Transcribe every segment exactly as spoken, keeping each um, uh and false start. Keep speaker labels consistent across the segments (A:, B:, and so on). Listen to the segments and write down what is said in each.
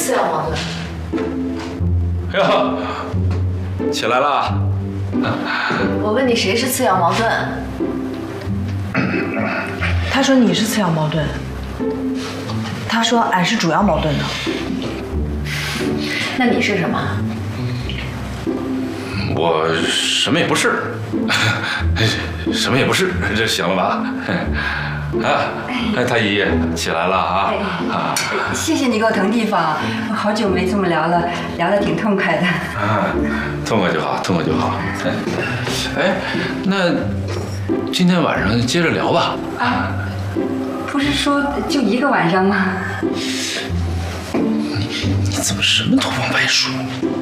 A: 次要矛盾？
B: 哟，起来了。
A: 我问你谁是次要矛盾？
C: 他说你是次要矛盾，他说俺是主要矛盾呢。
A: 那你是什么？
B: 我什么也不是，什么也不是，这行了吧？啊，哎，太医起来了啊！啊，
D: 谢谢你给我腾地方，我好久没这么聊了，聊得挺痛快的。
B: 啊，痛快就好，痛快就好。哎，哎，那今天晚上接着聊吧。
D: 啊，不是说就一个晚上吗？
B: 你怎么什么都往外说？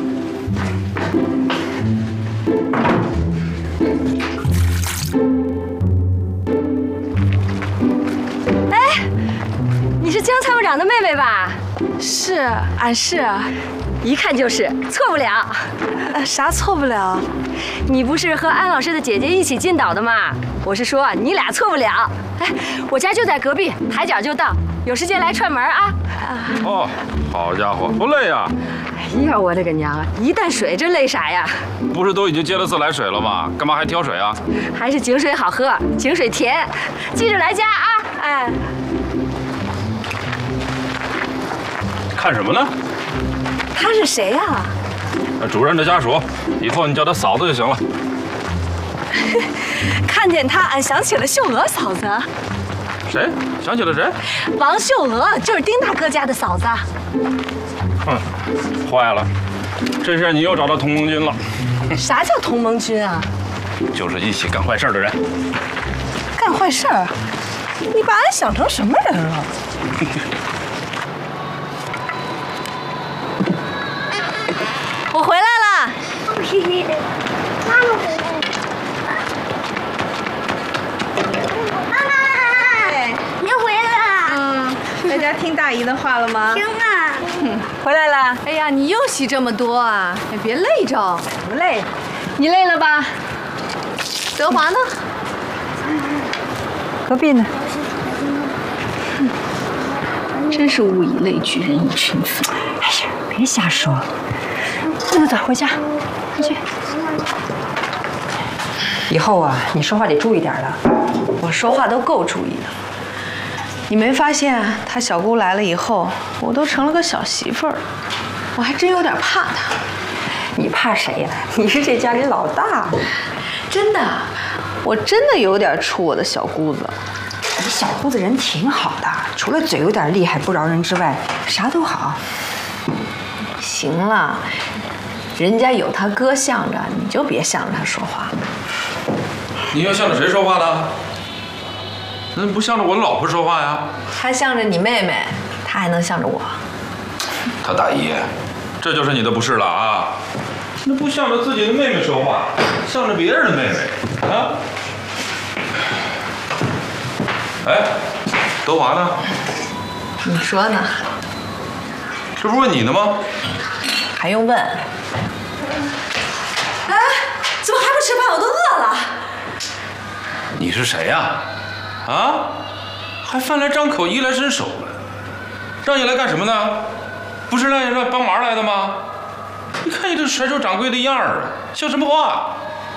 E: 你是江参谋长的妹妹吧？
C: 是，俺是，
E: 一看就是错不了。
C: 呃，啥错不了？
E: 你不是和安老师的姐姐一起进岛的吗？我是说你俩错不了。哎，我家就在隔壁，抬脚就到，有时间来串门啊。
B: 哦，好家伙，不累呀？
E: 哎呀，我的个娘啊！一担水，这累啥呀？
B: 不是都已经接了自来水了吗？干嘛还挑水啊？
E: 还是井水好喝，井水甜。记着来加啊！哎。
B: 看什么呢？
E: 他是谁呀？
B: 主任的家属，以后你叫他嫂子就行了。
C: 看见他，俺想起了秀娥嫂子。
B: 谁？想起了谁？
C: 王秀娥，就是丁大哥家的嫂子。
B: 哼，坏了，这下你又找到同盟军了。
C: 啥叫同盟军啊？
B: 就是一起干坏事的人。
C: 干坏事儿？你把俺想成什么人了？我回来了。
F: 嘿嘿，妈妈回来了。妈妈，你又回来了。
C: 嗯，在家听大姨的话了吗？
F: 听啊。
C: 回来了。
A: 哎呀，你又洗这么多啊！哎，别累着。
C: 不累。
A: 你累了吧？德华呢？
C: 隔壁呢。
A: 真是物以类聚，人以群分。
C: 哎呀，别瞎说。走走走，回家，回去。以后啊，你说话得注意点了。
A: 我说话都够注意的。你没发现他小姑来了以后，我都成了个小媳妇儿，我还真有点怕她。
C: 你怕谁呀？你是这家里老大。
A: 真的，我真的有点怵我的小姑子。
C: 你小姑子人挺好的，除了嘴有点厉害不饶人之外，啥都好。
A: 行了。人家有他哥向着，你就别向着他说话。
B: 你要向着谁说话呢？那不向着我老婆说话呀？
A: 他向着你妹妹，他还能向着我？
B: 他大姨，这就是你的不是了啊！那不向着自己的妹妹说话，向着别人的妹妹啊？哎，德华呢？
A: 你说呢？
B: 这不是问你呢吗？
A: 还用问？
C: 哎，怎么还不吃饭？我都饿了。
B: 你是谁呀？啊？还饭来张口，衣来伸手了。让你来干什么呢？不是让你来帮忙来的吗？你看你这甩手掌柜的样儿啊，像什么话？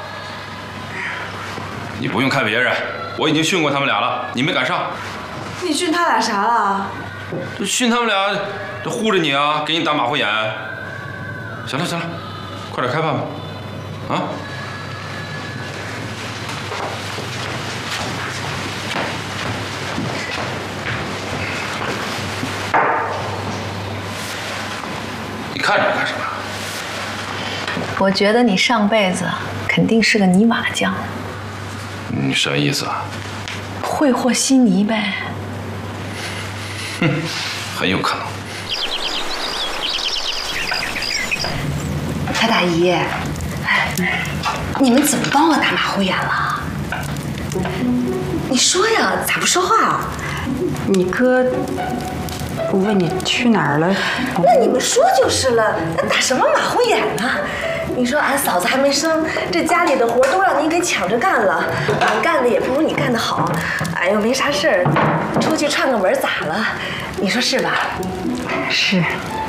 B: 你不用看别人，我已经训过他们俩了，你没赶上。
C: 你训他俩啥了？
B: 这训他们俩，这护着你啊，给你打马虎眼。行了行了，快点开饭吧，啊！你看着干什么？
A: 我觉得你上辈子肯定是个泥瓦匠。
B: 你什么意思啊？
A: 会和稀泥呗。
B: 哼，很有可能。
D: 太大姨，哎，你们怎么帮我打马虎眼了？你说呀，咋不说话啊？
C: 你哥问你去哪儿了？
D: 那你们说就是了，那打什么马虎眼呢？你说俺嫂子还没生，这家里的活都让你给抢着干了，俺干的也不如你干的好，俺又没啥事儿，出去串个门咋了？你说是吧？
C: 是。